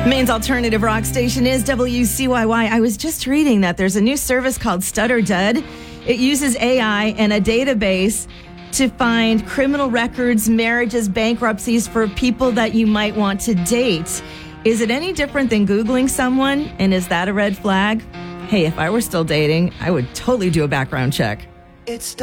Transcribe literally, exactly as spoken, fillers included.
Maine's alternative rock station is W C Y Y. I was just reading that there's a new service called Stutter Dud. It uses A I and a database to find criminal records, marriages, bankruptcies for people that you might want to date. Is it any different than Googling someone? And is that a red flag? Hey, if I were still dating, I would totally do a background check. It's